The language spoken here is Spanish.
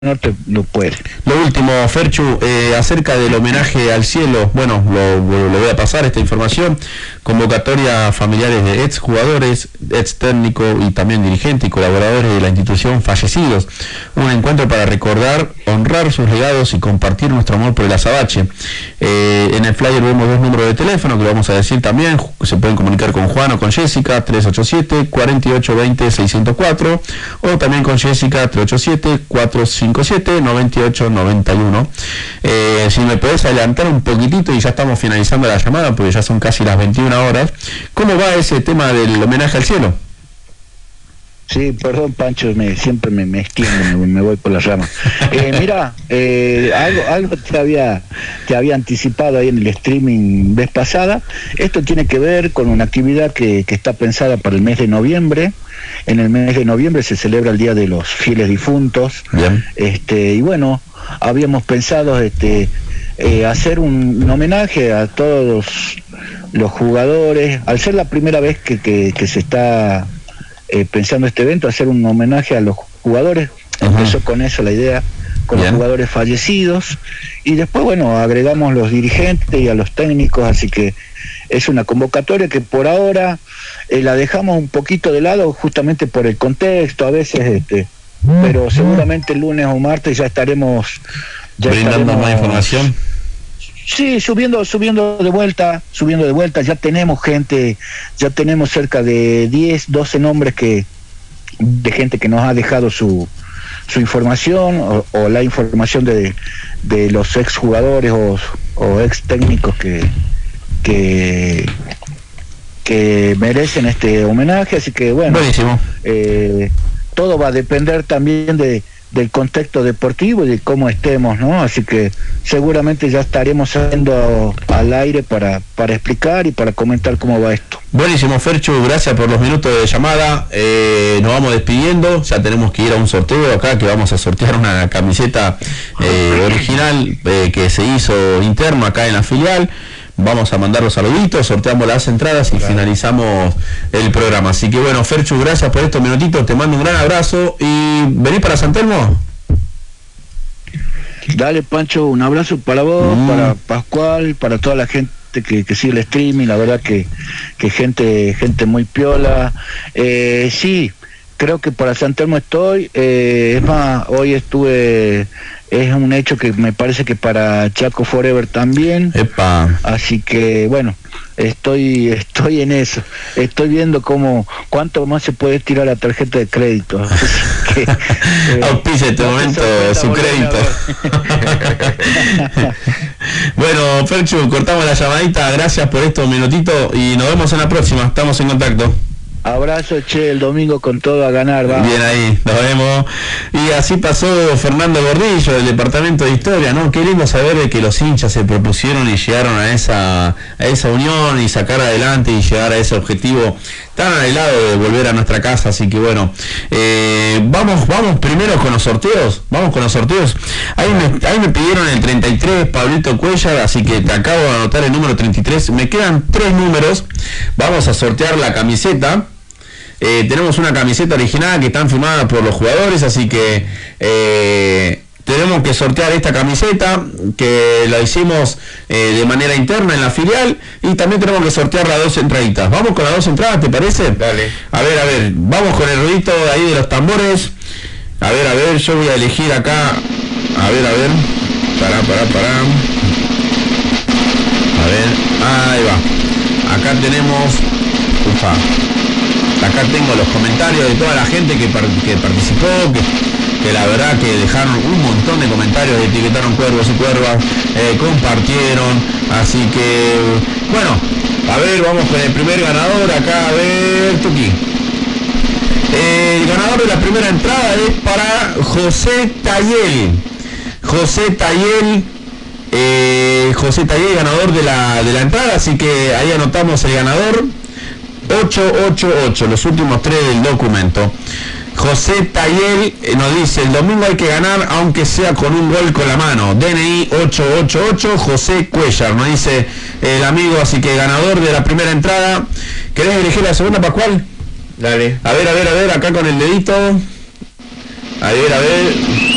Norte no puede. Lo último, Ferchu, acerca del homenaje al cielo, bueno, lo voy a pasar esta información, convocatoria a familiares de ex jugadores, ex técnico y también dirigentes y colaboradores de la institución fallecidos, un encuentro para recordar, honrar sus legados y compartir nuestro amor por el azabache. En el flyer vemos dos números de teléfono que lo vamos a decir también, se pueden comunicar con Juan o con Jessica, 387-4820-604, o también con Jessica, 387-457-9891. Si me podés adelantar un poquitito y ya estamos finalizando la llamada porque ya son casi las 21 horas, ¿cómo va ese tema del homenaje al cielo? Sí, perdón Pancho, siempre me extiendo, me voy por las ramas. Mira, algo te había anticipado ahí en el streaming vez pasada. Esto tiene que ver con una actividad que está pensada para el mes de noviembre. En el mes de noviembre se celebra el Día de los Fieles Difuntos. Bien. Y bueno, habíamos pensado hacer un homenaje a todos los jugadores. Al ser la primera vez que se está pensando este evento, hacer un homenaje a los jugadores. Empezó con eso la idea, con Bien. Los jugadores fallecidos, y después, bueno, agregamos los dirigentes y a los técnicos, así que es una convocatoria que por ahora la dejamos un poquito de lado, justamente por el contexto, a veces, pero seguramente el lunes o martes ya estaremos brindando más información. Sí, subiendo de vuelta, ya tenemos gente, ya tenemos cerca de 10, 12 nombres de gente que nos ha dejado su información o la información de los ex jugadores o ex técnicos que merecen este homenaje, así que bueno, buenísimo. Todo va a depender también del contexto deportivo y de cómo estemos, ¿no? Así que seguramente ya estaremos saliendo al aire para explicar y para comentar cómo va esto. Buenísimo, Ferchu, gracias por los minutos de llamada. Nos vamos despidiendo, ya tenemos que ir a un sorteo acá, que vamos a sortear una camiseta original que se hizo interno acá en la filial. Vamos a mandar los saluditos, sorteamos las entradas y finalizamos el programa. Así que bueno, Ferchu, gracias por estos minutitos, te mando un gran abrazo y ¿venís para San Telmo? Dale, Pancho, un abrazo para vos, para Pascual, para toda la gente que sigue el streaming, la verdad que gente muy piola. Sí, creo que para San Telmo estoy, es más, hoy estuve... Es un hecho que me parece que para Chaco Forever también. Epa. Así que bueno, estoy en eso. Estoy viendo cuánto más se puede tirar la tarjeta de crédito. Auspicia este momento su crédito. Bueno, Ferchu, cortamos la llamadita. Gracias por estos minutitos y nos vemos en la próxima. Estamos en contacto. Abrazo, el domingo con todo a ganar, vamos. Bien ahí, nos vemos. Y así pasó Fernando Gordillo del Departamento de Historia, ¿no? Qué lindo saber de que los hinchas se propusieron y llegaron a esa unión y sacar adelante y llegar a ese objetivo tan anhelado de volver a nuestra casa. Así que bueno, vamos primero con los sorteos. Vamos con los sorteos. Ahí me pidieron el 33, Pablito Cuellar, así que te acabo de anotar el número 33. Me quedan 3 números. Vamos a sortear la camiseta. Tenemos una camiseta original que están firmadas por los jugadores, así que tenemos que sortear esta camiseta que la hicimos de manera interna en la filial, y también tenemos que sortear las 2 entraditas. Vamos con las 2 entradas, ¿te parece? Dale. A ver, vamos con el ruidito de ahí de los tambores. A ver, yo voy a elegir acá. A ver. Pará. A ver, ahí va. Acá tenemos... Acá tengo los comentarios de toda la gente que participó, que la verdad que dejaron un montón de comentarios, etiquetaron cuervos y cuervas, compartieron, así que bueno, a ver, vamos con el primer ganador acá, a ver, Tuki. El ganador de la primera entrada es para José Tayel. José Tayel, ganador de la entrada, así que ahí anotamos el ganador. 888, los últimos 3 del documento. José Tayel nos dice: el domingo hay que ganar aunque sea con un gol con la mano. DNI 888, José Cuellar, nos dice el amigo, así que ganador de la primera entrada. ¿Querés elegir la segunda, Pascual? Dale. A ver, acá con el dedito. A ver.